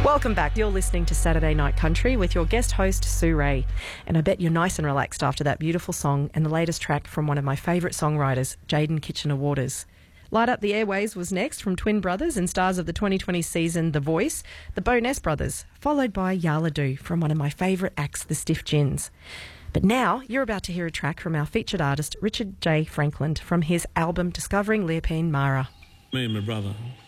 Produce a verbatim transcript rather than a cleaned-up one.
Welcome back. You're listening to Saturday Night Country with your guest host, Sue Ray. And I bet you're nice and relaxed after that beautiful song and the latest track from one of my favourite songwriters, Jaden Kitchener-Waters. Light Up the Airways was next from Twin Brothers and stars of the twenty twenty season The Voice, the Bowness Brothers, followed by Yala Do from one of my favourite acts, the Stiff Gins. But now you're about to hear a track from our featured artist, Richard J. Franklin, from his album Discovering Leopold Mara. Me and my brother